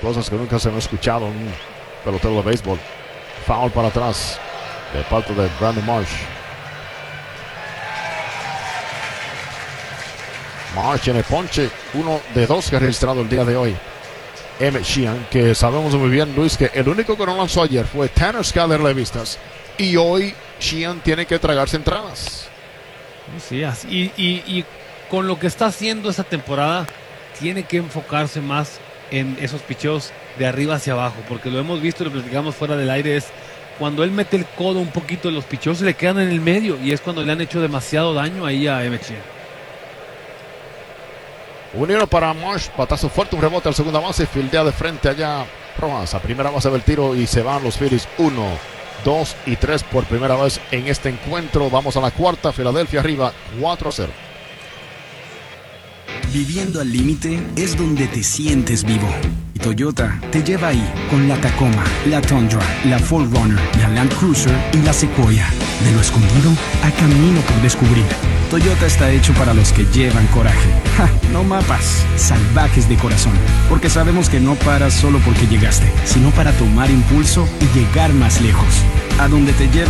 cosas que nunca se han escuchado en un pelotero de béisbol. Foul para atrás de parte de Brandon Marsh. Marsh en el ponche, 1 de 2 que ha registrado el día de hoy. Emmett Sheehan, que sabemos muy bien, Luis, que el único que no lanzó ayer fue Tanner Scaler Levistas, y hoy Sheehan tiene que tragarse entradas. Sí, así, y con lo que está haciendo esta temporada, tiene que enfocarse más en esos picheos de arriba hacia abajo, porque lo hemos visto y lo platicamos fuera del aire, es cuando él mete el codo un poquito, los picheos se le quedan en el medio, y es cuando le han hecho demasiado daño ahí a Emmett Sheehan. Unido para Marsh, batazo fuerte, un rebote al segunda base, fildea de frente allá Rojas, a primera base del tiro y se van los Phillies 1, 2 y 3 por primera vez en este encuentro. Vamos a la cuarta, Filadelfia arriba 4-0. Viviendo al límite es donde te sientes vivo. Y Toyota te lleva ahí con la Tacoma, la Tundra, la 4Runner, la Land Cruiser y la Sequoia. De lo escondido a camino por descubrir. Toyota está hecho para los que llevan coraje. ¡Ja! No mapas, salvajes de corazón. Porque sabemos que no paras solo porque llegaste, sino para tomar impulso y llegar más lejos. A donde te lleve